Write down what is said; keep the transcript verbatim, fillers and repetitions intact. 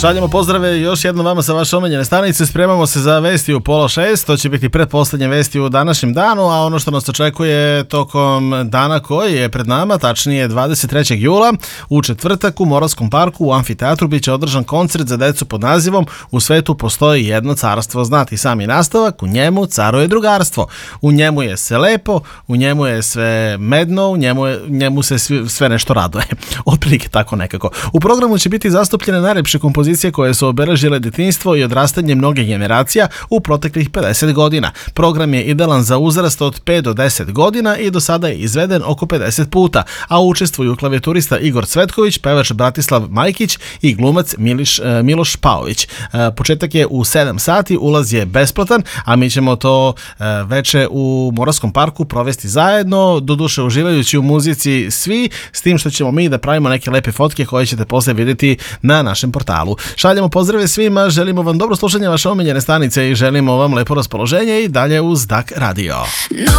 Šaljemo pozdrave još jednom vama sa vaše omiljene stanice. Spremamo se za vesti u pola šest. To će biti pretposlednje vesti u današnjem danu, a ono što nas očekuje tokom dana koji je pred nama, tačnije dvadeset trećeg jula, u četvrtak u Moravskom parku u amfiteatru biće održan koncert za decu pod nazivom U svetu postoji jedno carstvo. Znati sami nastavak, u njemu caruje drugarstvo. U njemu je sve lepo, u njemu je sve medno, u njemu, je, njemu se sve, sve nešto raduje. Otprilike tako nekako. U programu će biti zastupljene najlepše kompozicije koje su obeležile detinjstvo i odrastanje mnogih generacija u proteklih pedeset godina. Program je idealan za uzrast od pet do deset godina i do sada je izveden oko pedeset puta, a učestvuju klavijaturista Igor Cvetković, pevač Bratislav Majkić i glumac Miliš, Miloš Paović. Početak je u sedam sati, ulaz je besplatan, a mi ćemo to veče u Moravskom parku provesti zajedno, doduše uživajući u muzici svi, s tim što ćemo mi da pravimo neke lepe fotke koje ćete posle vidjeti na našem portalu. Šaljemo pozdrave svima, želimo vam dobro slušanje vaše omiljene stanice i želimo vam lepo raspoloženje i dalje uz D A K Radio.